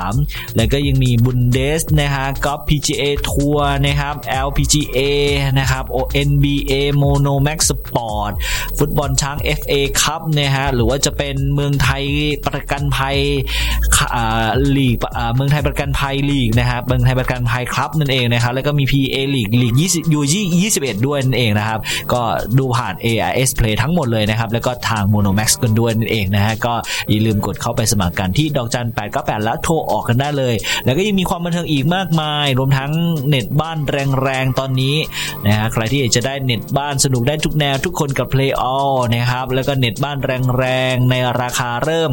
3แล้วก็ยังมีบุนเดสนะฮะกอล์ฟ PGA ทัวร์นะครับ LPGA นะครับ NBA Mono Max Sport ฟุตบอลช้าง FA Cup นะฮะหรือว่าจะเป็นเมืองไทยประกันภัยลีกเมืองไทยประกันภัยลีกนะครับเมืองไทยประกันภัยครับนั่นเองนะครับแล้วก็มี PA ลีก21ด้วยนั่นเองนะครับก็ดูผ่าน AIS Play ทั้งหมดเลยนะครับแล้วก็ทาง Mono Max กันด้วยนั่นเองนะฮะก็อย่าลืมกดเข้าไปสมัครกันที่ดอกจัน898แล้วโทรออกกันได้เลยแล้วก็ยังมีความบันเทิงอีกมากมายรวมทั้งเน็ตบ้านแรงๆตอนนี้นะฮะใครที่อยากจะได้เน็ตบ้านสนุกได้ทุกแนวทุกคนกับ Play All นะครับแล้วก็เน็ตบ้านแรงๆในราคาเริ่ม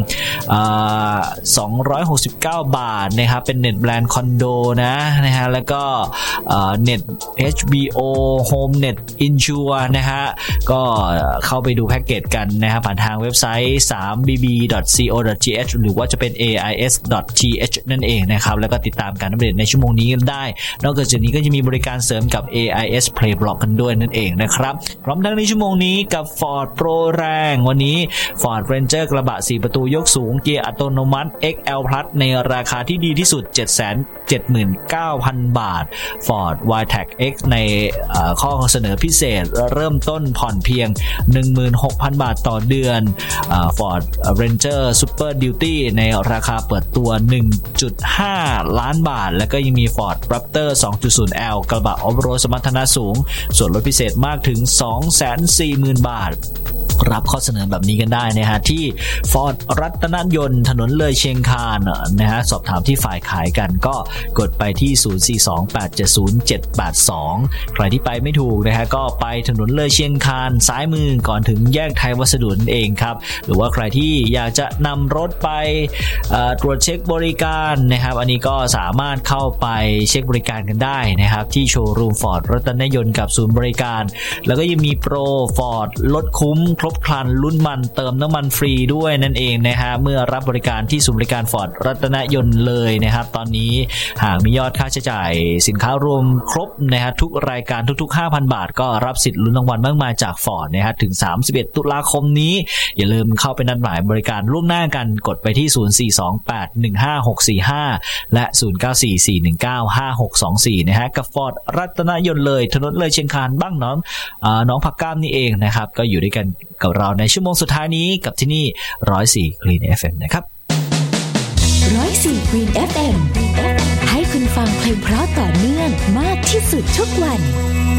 269 บาทนะครับเป็นเน็ตแบรนด์คอนโดนะฮะแล้วก็เน็ต HBO Home Net Insure นะฮะก็เข้าไปดูแพ็กเกจกันนะครับผ่านทางเว็บไซต์ 3bb.co.th หรือว่าจะเป็น ais.th นั่นเองนะครับแล้วก็ติดตามการอัปเดตในชั่วโมงนี้ได้นอกจากนี้ก็จะมีบริการเสริมกับ AIS Play Block กันด้วยนั่นเองนะครับพร้อมทั้งในชั่วโมงนี้กับ Ford Pro แรงวันนี้ Ford Ranger กระบะ4ประตูยกสูงเกียร์อัตโนมัติ XL Plus ในราคาที่ดีที่สุด 779,000 บาท Ford Wildtrak X ในข้อเสนอพิเศษเริ่มต้นผ่อนเพียง 16,000 บาทต่อเดือนFord Ranger Super Duty ในราคาเปิดตัว 1.5 ล้านบาทแล้วก็ยังมี Ford Raptor 2.0L กระบะออฟโรดสมรรถนะสูงส่วนลดพิเศษมากถึง 240,000 บาทรับข้อเสนอแบบนี้กันได้นะฮะที่ Ford รัตนยนต์ถนนเลยเชียงคานนะฮะสอบถามที่ฝ่ายขายกันก็กดไปที่ 0428707782 ใครที่ไปไม่ถูกนะฮะก็ไปถนนเลยเชียงคานซ้ายมือก่อนถึงแยกไทยวัสดุนั่นเองครับหรือว่าใครที่อยากจะนำรถไปตรวจเช็คบริการนะครับอันนี้ก็สามารถเข้าไปเช็คบริการกันได้นะครับที่โชว์รูม Ford รัตนยนต์กับศูนย์บริการแล้วก็ยังมีโปร Ford ลดคุ้มครบครันลุ้นมันเติมน้ำมันฟรีด้วยนั่นเองนะฮะเมื่อรับบริการที่ศูนย์บริการ Ford รัตนยนต์เลยนะครับตอนนี้หากมียอดค่าใช้จ่ายสินค้ารวมครบนะฮะทุกรายการทุกๆ 5,000 บาทก็รับสิทธิ์ลุ้นรางวัลมากมายจาก Ford นะฮะถึง31ตุลาคมนี้อย่าลืมเข้าไปนัดหมายบริการล่วงหน้ากันกดไปที่ 0428156645 และ 0944195624 นะฮะกับ Ford รัตนยนต์เลยถนนเลยเชียงคานบ้างน้องผักก้ามนี่เองนะครับก็อยู่ด้วยกันกับเราในชั่วโมงสุดท้ายนี้กับที่นี่104 Clean FM นะครับ 104 Clean FM ให้คุณฟังเพลงเพราะต่อเนื่องมากที่สุดทุกวัน